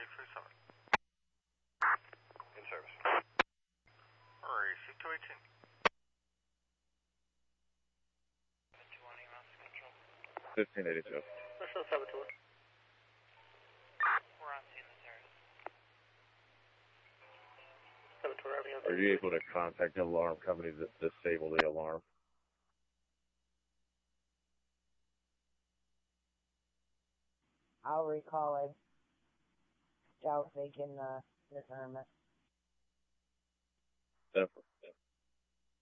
837. In service. Alright, C218. 1582. Let's show Saboteur. We're on scene this area. Saboteur, everything Are you able to contact the alarm company to disable the alarm? I'll recall it. Doubt they can disarm it. Definitely.